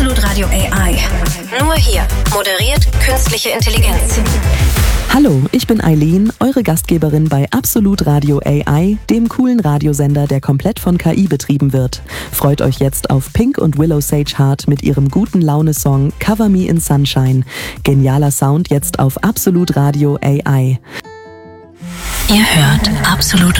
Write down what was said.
Absolut Radio AI. Nur hier moderiert künstliche Intelligenz. Hallo, ich bin Eileen, eure Gastgeberin bei Absolut Radio AI, dem coolen Radiosender, der komplett von KI betrieben wird. Freut euch jetzt auf Pink und Willow Sage Heart mit ihrem guten Laune-Song Cover Me in Sunshine. Genialer Sound jetzt auf Absolut Radio AI. Ihr hört Absolut